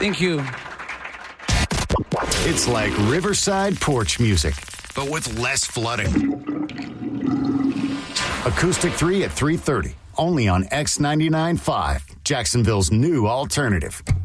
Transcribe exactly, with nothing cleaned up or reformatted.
Thank you. It's like Riverside porch music, but with less flooding. Acoustic three at three thirty, only on X ninety-nine point five, Jacksonville's new alternative.